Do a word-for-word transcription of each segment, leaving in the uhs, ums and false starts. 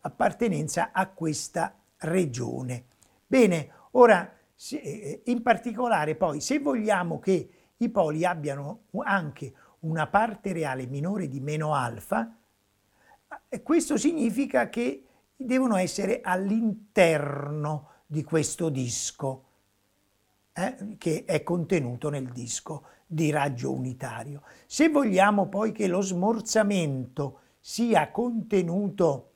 appartenenza a questa regione. Bene, ora in particolare poi se vogliamo che i poli abbiano anche una parte reale minore di meno alfa, questo significa che devono essere all'interno di questo disco, eh, che è contenuto nel disco di raggio unitario. Se vogliamo poi che lo smorzamento sia contenuto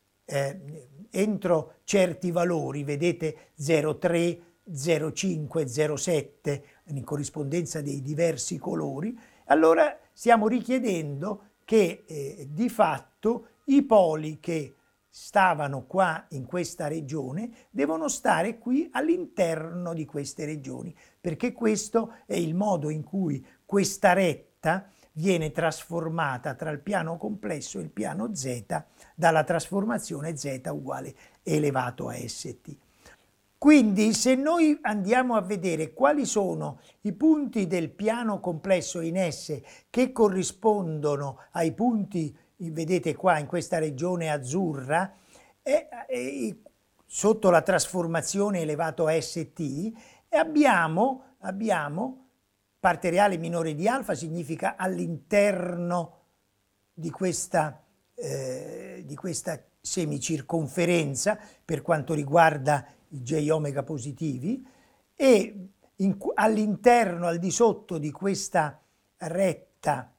eh, entro certi valori, vedete zero virgola tre, zero virgola cinque, zero virgola sette, in corrispondenza dei diversi colori, allora stiamo richiedendo che eh, di fatto i poli che stavano qua in questa regione devono stare qui all'interno di queste regioni, perché questo è il modo in cui questa retta viene trasformata tra il piano complesso e il piano z dalla trasformazione z uguale elevato a st. Quindi se noi andiamo a vedere quali sono i punti del piano complesso in S che corrispondono ai punti, vedete qua in questa regione azzurra, e, e, sotto la trasformazione elevato a st, abbiamo, abbiamo parte reale minore di alfa, significa all'interno di questa, eh, di questa semicirconferenza per quanto riguarda i J omega positivi, e all'interno, al di sotto di questa retta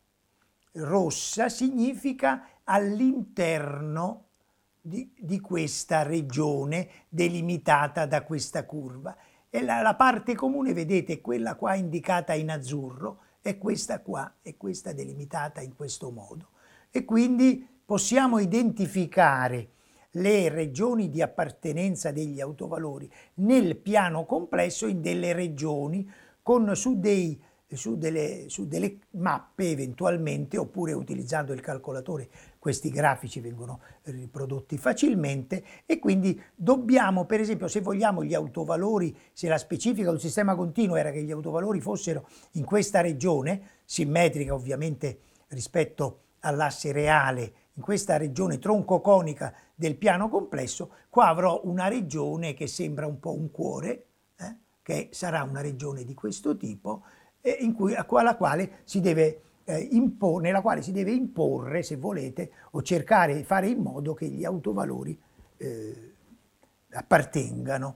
rossa, significa all'interno di, di questa regione delimitata da questa curva. E la, la parte comune, vedete, quella qua indicata in azzurro, è questa qua, è questa delimitata in questo modo. E quindi possiamo identificare le regioni di appartenenza degli autovalori nel piano complesso in delle regioni con su, dei, su, delle, su delle mappe eventualmente, oppure utilizzando il calcolatore questi grafici vengono riprodotti facilmente, e quindi dobbiamo, per esempio, se vogliamo gli autovalori, se la specifica di un sistema continuo era che gli autovalori fossero in questa regione, simmetrica ovviamente rispetto all'asse reale, in questa regione troncoconica del piano complesso, qua avrò una regione che sembra un po' un cuore, eh, che sarà una regione di questo tipo, eh, in cui, alla quale si deve eh, impor- nella quale si deve imporre, se volete, o cercare di fare in modo che gli autovalori eh, appartengano.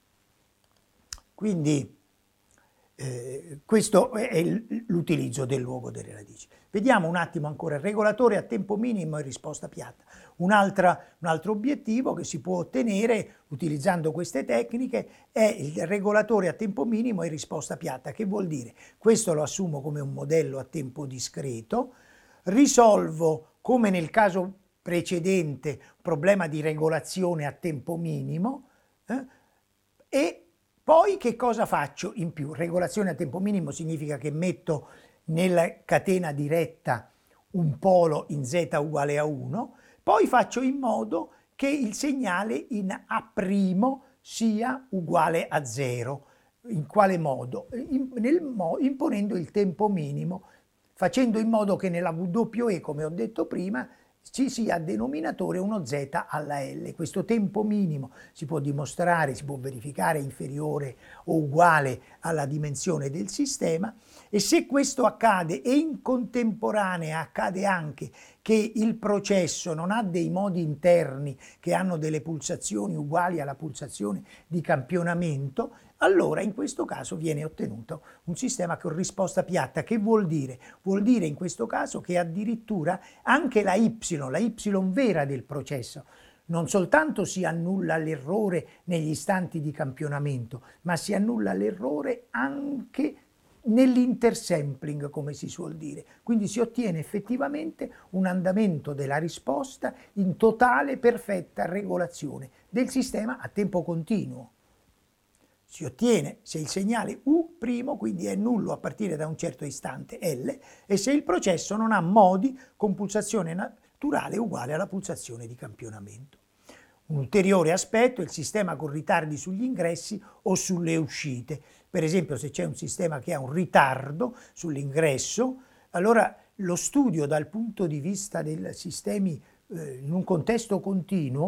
Quindi Eh, questo è l'utilizzo del luogo delle radici. Vediamo un attimo ancora il regolatore a tempo minimo e risposta piatta. Un'altra, un altro obiettivo che si può ottenere utilizzando queste tecniche è il regolatore a tempo minimo e risposta piatta. Che vuol dire? Questo lo assumo come un modello a tempo discreto, risolvo, come nel caso precedente, un problema di regolazione a tempo minimo, eh, e poi che cosa faccio in più? Regolazione a tempo minimo significa che metto nella catena diretta un polo in z uguale a uno, poi faccio in modo che il segnale in A' sia uguale a zero. In quale modo? In, nel, imponendo il tempo minimo, facendo in modo che nella W E, come ho detto prima, ci sia a denominatore uno z alla L. Questo tempo minimo si può dimostrare, si può verificare inferiore o uguale alla dimensione del sistema, e se questo accade e in contemporanea accade anche che il processo non ha dei modi interni che hanno delle pulsazioni uguali alla pulsazione di campionamento, allora in questo caso viene ottenuto un sistema con risposta piatta. Che vuol dire? Vuol dire in questo caso che addirittura anche la y, la y vera del processo, non soltanto si annulla l'errore negli istanti di campionamento, ma si annulla l'errore anche nell'intersampling, come si suol dire. Quindi si ottiene effettivamente un andamento della risposta in totale perfetta regolazione del sistema a tempo continuo. Si ottiene se il segnale U', quindi è nullo a partire da un certo istante L, e se il processo non ha modi con pulsazione naturale uguale alla pulsazione di campionamento. Un ulteriore aspetto è il sistema con ritardi sugli ingressi o sulle uscite. Per esempio, se c'è un sistema che ha un ritardo sull'ingresso, allora lo studio dal punto di vista dei sistemi eh, in un contesto continuo